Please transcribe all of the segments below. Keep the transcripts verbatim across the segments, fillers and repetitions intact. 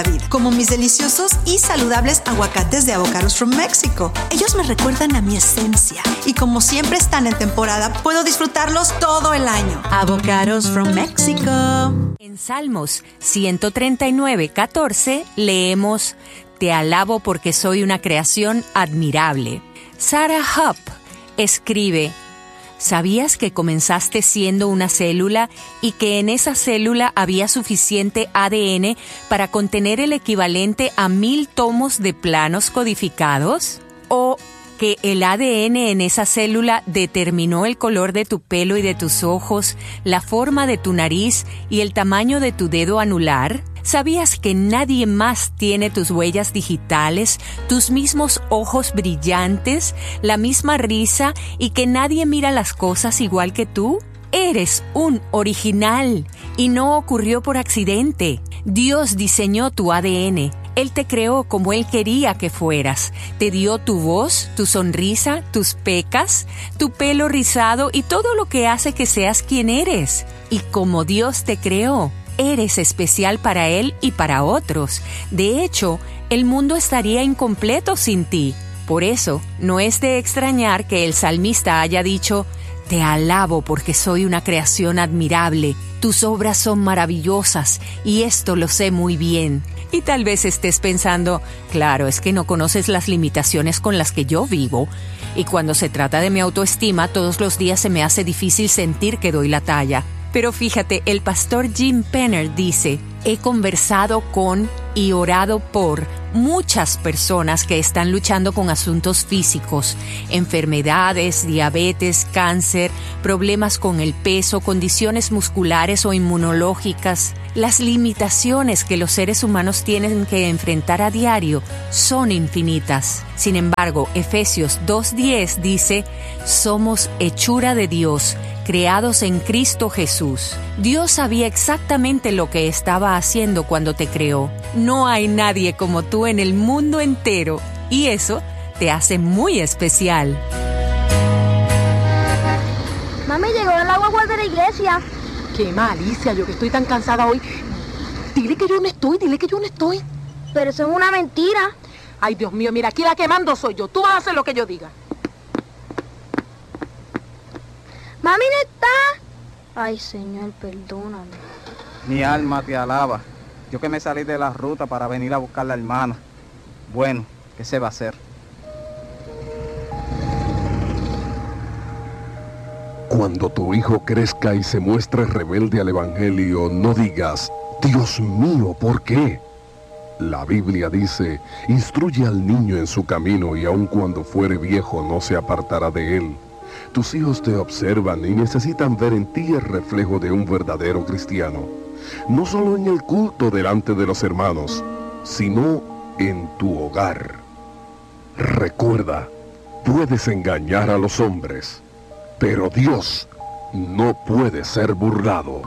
vida, como mis deliciosos y saludables aguacates de Avocados from Mexico. Ellos me recuerdan a mi esencia y como siempre están en temporada, puedo disfrutarlos todo el año. Avocados from Mexico. En Salmos ciento treinta y nueve, catorce leemos: Te alabo porque soy una creación admirable. Sarah Hupp escribe: ¿Sabías que comenzaste siendo una célula y que en esa célula había suficiente A D N para contener el equivalente a mil tomos de planos codificados? ¿O que el A D N en esa célula determinó el color de tu pelo y de tus ojos, la forma de tu nariz y el tamaño de tu dedo anular? ¿Sabías que nadie más tiene tus huellas digitales, tus mismos ojos brillantes, la misma risa y que nadie mira las cosas igual que tú? Eres un original y no ocurrió por accidente. Dios diseñó tu A D N. Él te creó como Él quería que fueras. Te dio tu voz, tu sonrisa, tus pecas, tu pelo rizado y todo lo que hace que seas quien eres. Y como Dios te creó, eres especial para Él y para otros. De hecho, el mundo estaría incompleto sin ti. Por eso, no es de extrañar que el salmista haya dicho: Te alabo porque soy una creación admirable. Tus obras son maravillosas y esto lo sé muy bien. Y tal vez estés pensando: claro, es que no conoces las limitaciones con las que yo vivo. Y cuando se trata de mi autoestima, todos los días se me hace difícil sentir que doy la talla. Pero fíjate, el pastor Jim Penner dice: he conversado con y orado por muchas personas que están luchando con asuntos físicos, enfermedades, diabetes, cáncer, problemas con el peso, condiciones musculares o inmunológicas. Las limitaciones que los seres humanos tienen que enfrentar a diario son infinitas. Sin embargo, Efesios dos diez dice: somos hechura de Dios, creados en Cristo Jesús. Dios sabía exactamente lo que estaba haciendo cuando te creó. No hay nadie como tú en el mundo entero, y eso te hace muy especial. Mami, llegó el agua de la iglesia. Qué malicia, yo que estoy tan cansada hoy. Dile que yo no estoy, dile que yo no estoy. Pero eso es una mentira. Ay, Dios mío, mira, aquí la que mando soy yo. Tú vas a hacer lo que yo diga. Mami no está. Ay, Señor, perdóname. Mi alma te alaba. Yo que me salí de la ruta para venir a buscar a la hermana. Bueno, ¿qué se va a hacer? Cuando tu hijo crezca y se muestre rebelde al Evangelio, no digas: Dios mío, ¿por qué? La Biblia dice: instruye al niño en su camino y aun cuando fuere viejo no se apartará de él. Tus hijos te observan y necesitan ver en ti el reflejo de un verdadero cristiano. No solo en el culto delante de los hermanos, sino en tu hogar. Recuerda, puedes engañar a los hombres, pero Dios no puede ser burlado.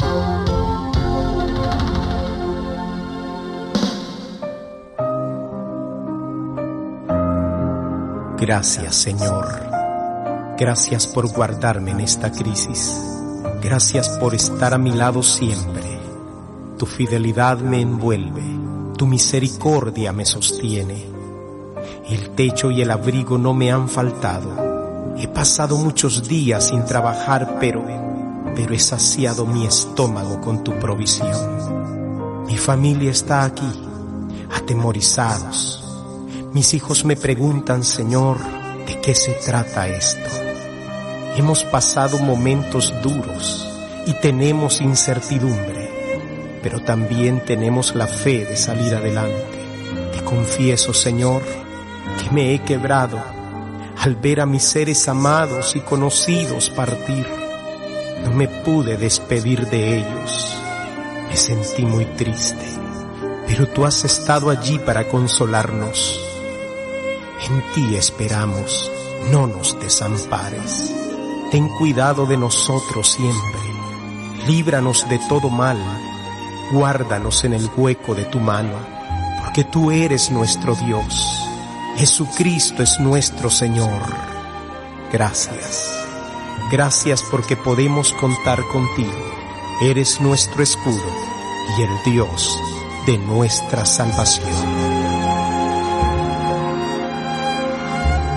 Gracias, Señor. Gracias por guardarme en esta crisis. Gracias por estar a mi lado siempre. Tu fidelidad me envuelve. Tu misericordia me sostiene. El techo y el abrigo no me han faltado. He pasado muchos días sin trabajar, pero, pero he saciado mi estómago con tu provisión. Mi familia está aquí, atemorizados. Mis hijos me preguntan: Señor, ¿de qué se trata esto? Hemos pasado momentos duros y tenemos incertidumbre, pero también tenemos la fe de salir adelante. Te confieso, Señor, que me he quebrado al ver a mis seres amados y conocidos partir. No me pude despedir de ellos. Me sentí muy triste, pero tú has estado allí para consolarnos. En ti esperamos, no nos desampares. Ten cuidado de nosotros siempre. Líbranos de todo mal. Guárdanos en el hueco de tu mano, porque tú eres nuestro Dios. Jesucristo es nuestro Señor. Gracias. Gracias porque podemos contar contigo. Eres nuestro escudo y el Dios de nuestra salvación.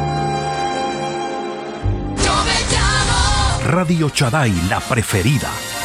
Radio Shaddai, la preferida.